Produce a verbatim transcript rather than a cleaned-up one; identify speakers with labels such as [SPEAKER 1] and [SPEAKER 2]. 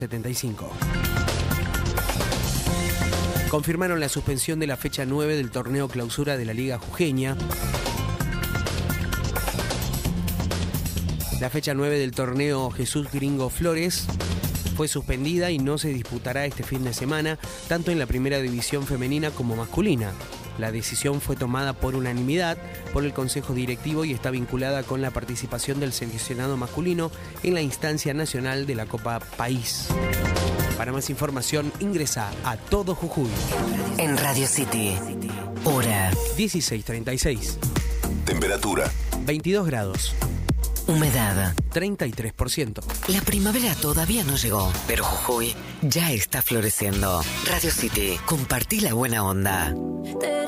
[SPEAKER 1] setenta y cinco. Confirmaron la suspensión de la fecha nueve del torneo clausura de la Liga Jujeña. La fecha nueve del torneo Jesús Gringo Flores fue suspendida y no se disputará este fin de semana, tanto en la primera división femenina como masculina. La decisión fue tomada por unanimidad por el Consejo Directivo y está vinculada con la participación del seleccionado masculino en la instancia nacional de la Copa País. Para más información, ingresa a Todo Jujuy.
[SPEAKER 2] En Radio City, hora
[SPEAKER 1] dieciséis treinta y seis.
[SPEAKER 3] Temperatura
[SPEAKER 1] veintidós grados.
[SPEAKER 2] Humedad
[SPEAKER 1] treinta y tres por ciento.
[SPEAKER 2] La primavera todavía no llegó, pero Jujuy ya está floreciendo. Radio City, compartí la buena onda.